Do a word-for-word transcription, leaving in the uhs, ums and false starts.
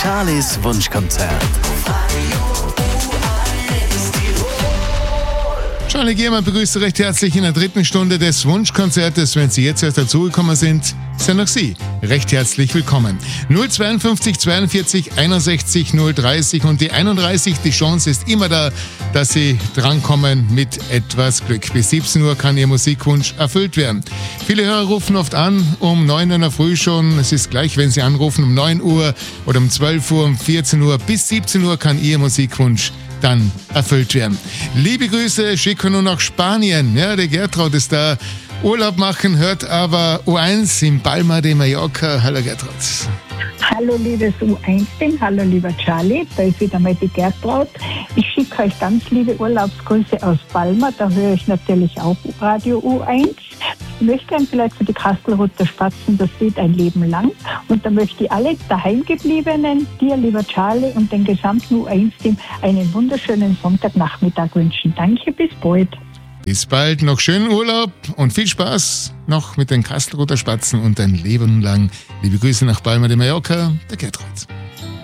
Charlies Wunschkonzert. Charlie Giermann begrüßt Sie recht herzlich in der dritten Stunde des Wunschkonzertes. Wenn Sie jetzt erst dazugekommen sind, sind auch Sie recht herzlich willkommen. null zweiundfünfzig zweiundvierzig einundsechzig null dreißig und die einunddreißig, die Chance ist immer da, dass Sie drankommen mit etwas Glück. Bis siebzehn Uhr kann Ihr Musikwunsch erfüllt werden. Viele Hörer rufen oft an, um neun Uhr in der Früh schon. Es ist gleich, wenn Sie anrufen, um neun Uhr oder um zwölf Uhr, um vierzehn Uhr. Bis siebzehn Uhr kann Ihr Musikwunsch dann erfüllt werden. Liebe Grüße schicken nur nach Spanien. Ja, der Gertraud ist da. Urlaub machen, hört aber U eins in Palma de Mallorca. Hallo Gertraud. Hallo liebes U eins-Team, hallo lieber Charlie, da ist wieder mal die Gertraud. Ich schicke euch ganz liebe Urlaubsgrüße aus Palma, da höre ich natürlich auch Radio U eins. Ich möchte dann vielleicht für die Kastelruther Spatzen das Lied Ein Leben lang und da möchte ich alle daheimgebliebenen, dir lieber Charlie und den gesamten U eins-Team einen wunderschönen Sonntagnachmittag wünschen. Danke, bis bald. Bis bald, noch schönen Urlaub und viel Spaß noch mit den Kastelruther Spatzen und ein Leben lang. Liebe Grüße nach Palma de Mallorca, der Gertraud.